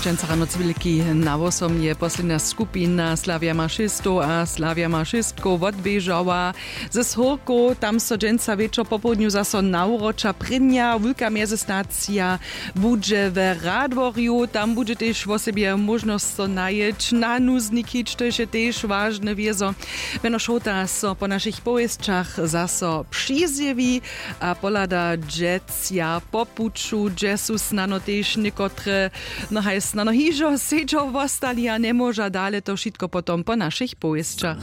Dżęca rano cywilki na wosom je posledná skupina Slavia Maršistov a Slavia Maršistków odbiežała ze Shórku. Tam so dżęca wieczor po południu zaso naurocza prynja, wulka międzystacja budże w Radworju. Tam budże też w sobie możność so najeć na nuzniki, to jest też ważne wiezo. Beno Szota so po naszych pojeźdźach zaso przyzjewi, a polada dżecja po puczu dżesus nano też niekotre no hajs na hižo sečo vostali a ne moža dale to všetko potom po našich pojeźdźach.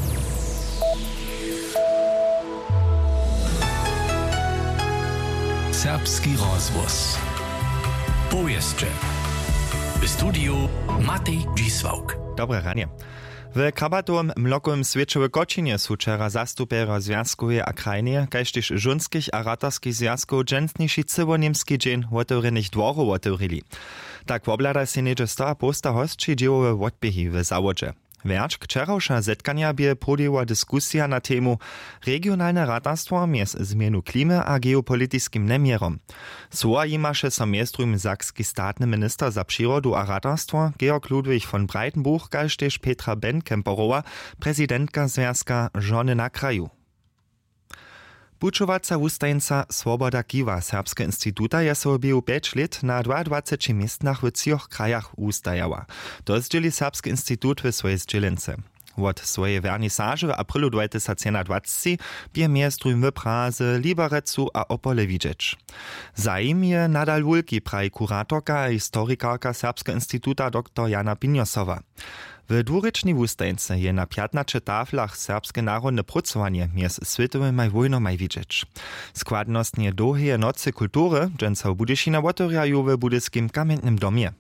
Serbski rozvoz. Pojeźdźcze. W studiu Matej Dzisłauk. Dobre ranie. W krabatowym mlokowym świecie w Kocinie są wczoraj zastupera związkowej a krajnie, kaž też żonskich a ratarskich związków dżętniejszy cywo-niemski dzień otewrenych dworów otewrili. Tak woblada się niedzie 100 posta hostči dziełowe odbiehi w zawodzie. Wierć wczorajsza zetkania bie podiła dyskusja na temu regionalne ratarstwo mies zmienu klimy a geopolityskim nemierom. Słowa imaše so miestrujem sakski statny minister za przyrodu a ratarstwo Georg Ludwig von Breitenbuch, kaž też Petra Ben-Kemperowa, prezidentka Związka Żony na kraju. Pučovaca wustajenca Swoboda Kiwa Serbske instituta je sobie 5 let na 22 miejscach w 3 krajach ustajała. To zdzieli Serbski institut w swojej zdzielence. Od swojej wernisaże w aprilu 2020 bie miestrujem w Praze, Liberecu a Opole widzieć. Zaim je nadal wulki, prawi kuratorka a historikarka Serbskiego instituta dr Jana Pinjosowa. W dwurycznej wustajence je na 15 taflach serbskie narodne pracowanie mies światowymi wojnami widzieć. Składnostnie długie nocy kultury, dżęca w Budyszina otworjają w budyskim kamiennym domie.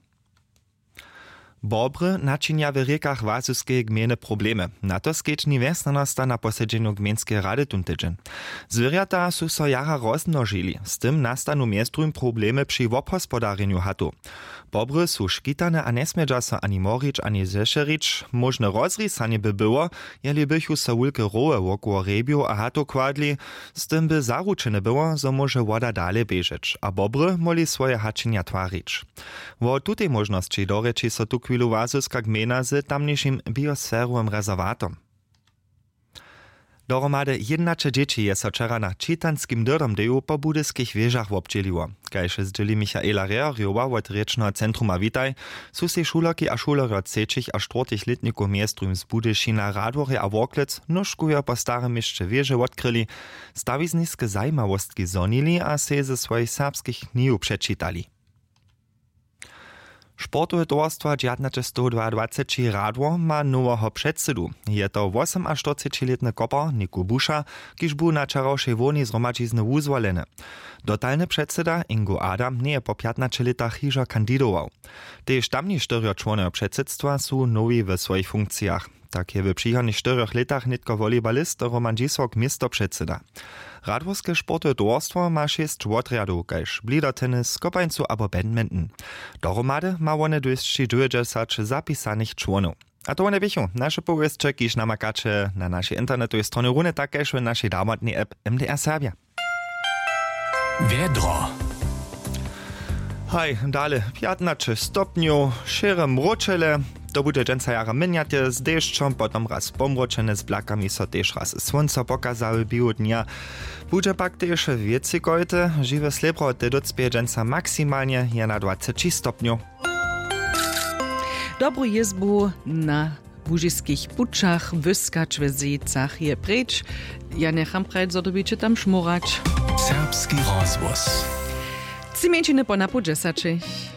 Bobry naczynia w riekach wazuskiej gminy problemy. Na to skeczni wesnanosta na posiedzeniu gminskiej rady tun tydzień. Zwierzęta są so jara rozmnożyli. Z tym nastanu miestrujem problemy przy obhospodareniu hatu. Bobry są szkitane a nesmiedza so ani morić, ani zeszerić. Możne rozrysanie by było, jeli bychu so wulke rowe wokoło rebiu a hatu kładli. Z tym by zaručene było, zo może woda dalej bieżeć. A bobry moli swoje haczynia twarić. Wo tutej możności doreči so tu chwilu wazuska gmina z tamniejszym biosferowym rezerwatom. Dohromady 11 dzieci je so wczoraj na czytanskim dyrom deju po budyskich wieżach obdzieliło. Kaž zdzieli Michaela Reorjowa od Rečného centruma Witaj, su se šulerki a šulery od 3 a 4 letników miestrujem z Budyšina, Radwory a Worklec nožkujo po starym mieście wieże odkryli, stawizniske zajmawostki zonili a se ze swojich serbskich knihu przeczytali. Sportowe towarstwo 1922 Radwor ma nowego przedsedu. Je to 48-letny kopar Niku Busza, kiż był na wczorajszej wojnie zgromadzizny uzwolony. Dotalny przedseda Ingo Adam nie po 15 latach hižo kandidował. Tež tamni 4 członowie przedsedstwa są nowi w swoich funkcjach. Tak je w przychodnych 4 latach nitko wolibalist Roman Dzisłauk miasto przedseda. Radworskie sportowe towarstwo ma 6 odriadów, kaž blider tenis, kopańcu abo badminton. Dohromady ma one 290 zapisanych członów. A to one bychu, nasze powiedzcze, kiż namakacze na naszej internetowej stronie runy, tak kaž w naszej damotnej app MDR Serbia. Wiedro. Hej, dale 15 stopniu, šere mročele, to bude dżęca jara miniaty z deszczą, potom raz pomročene z blakami so też raz słońce pokazały biu dnia. Bude pak też więcej kojte, żywe slebro te docpie dżęca maksymalnie je na 20 stopniu. Dobrą jezbu na bužiskich pučach, wyskacz w zecach je precz. Ja necham prajt, zo dobicie tam szmurać. Serbski rozvoz. Cimenčine po napu 10.